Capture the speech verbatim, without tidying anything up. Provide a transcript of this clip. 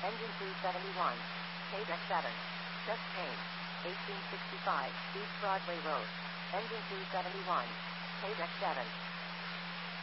Engine two seventy-one. K-Deck seven. Chest Kane. eighteen sixty-five. East Broadway Road. Engine two seventy-one. K-Deck seven.